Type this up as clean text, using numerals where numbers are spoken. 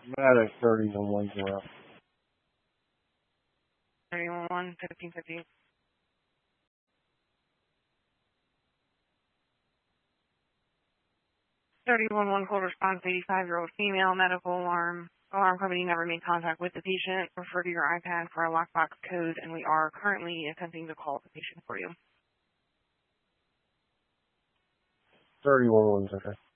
Medic 3110. 31 1550. 31-1 cold response, 85-year-old female, medical alarm. Alarm company never made contact with the patient. Refer to your iPad for a lockbox code, and we are currently attempting to call the patient for you. 3110.